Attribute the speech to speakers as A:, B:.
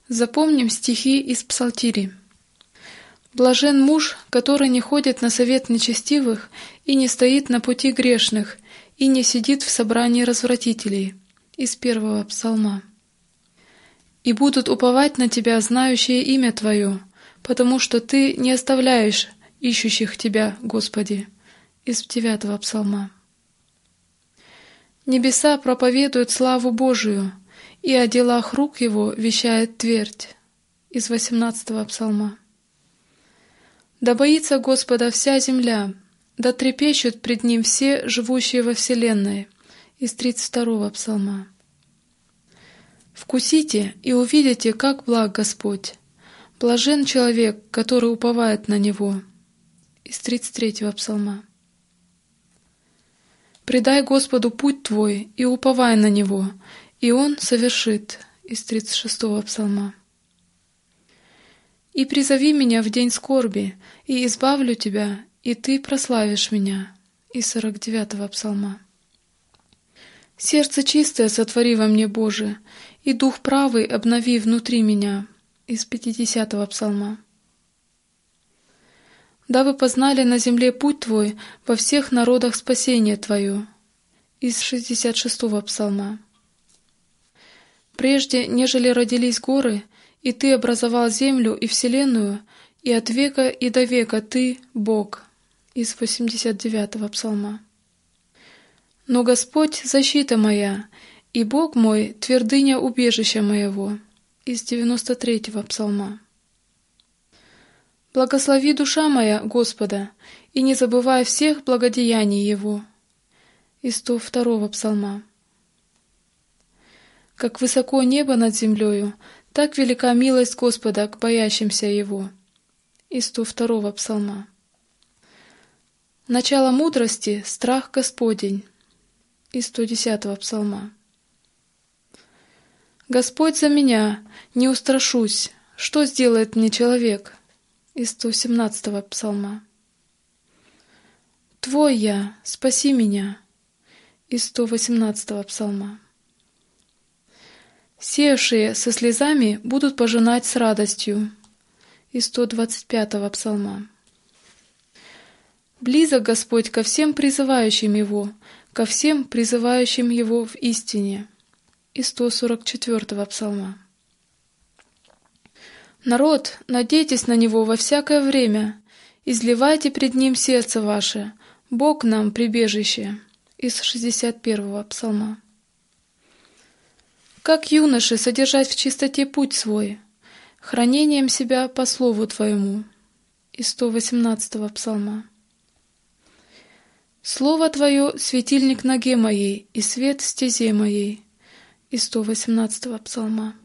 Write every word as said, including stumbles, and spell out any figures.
A: Запомним стихи из Псалтири. «Блажен муж, который не ходит на совет нечестивых и не стоит на пути грешных, и не сидит в собрании развратителей» из первого псалма. «И будут уповать на Тебя, знающие имя Твое, потому что Ты не оставляешь ищущих Тебя, Господи» из девятого псалма. «Небеса проповедуют славу Божию, и о делах рук Его вещает твердь» из восемнадцатого псалма. «Да боится Господа вся земля, да трепещут пред Ним все, живущие во вселенной» из тридцать второго псалма. «Вкусите и увидите, как благ Господь. Блажен человек, который уповает на Него» из тридцать третьего псалма. «Предай Господу путь твой и уповай на Него, и Он совершит» из тридцать шестого псалма. «И призови меня в день скорби, и избавлю тебя, и ты прославишь меня» из сорок девятого псалма. «Сердце чистое сотвори во мне, Боже, и дух правый обнови внутри меня» из пятидесятого псалма. «Дабы познали на земле путь Твой, во всех народах спасение Твое» из шестьдесят шестого псалма. «Прежде, нежели родились горы, и Ты образовал землю и вселенную, и от века и до века Ты — Бог» из восемьдесят девятого псалма. «Но Господь — защита моя, и Бог мой — твердыня убежища моего» из девяносто третьего псалма. «Благослови душа моя Господа, и не забывай всех благодеяний Его» из сто второго псалма. «Как высоко небо над землею, так велика милость Господа к боящимся Его» из сто второго псалма. «Начало мудрости — страх Господень» из сто десятого псалма. «Господь за меня, не устрашусь, что сделает мне человек» из сто семнадцатого псалма. «Твой я, спаси меня» из сто восемнадцатого псалма. «Сеявшие со слезами будут пожинать с радостью» из сто двадцать пятого псалма. «Близок Господь ко всем призывающим Его, ко всем призывающим Его в истине» из сто сорок четвертого псалма. «Народ, надейтесь на Него во всякое время, изливайте пред Ним сердце ваше, Бог нам прибежище» из шестьдесят первого псалма. «Как юноше содержать в чистоте путь свой, хранением себя по слову Твоему» из сто восемнадцатого псалма. «Слово Твое — светильник ноге моей и свет стезе моей» из сто восемнадцатого псалма.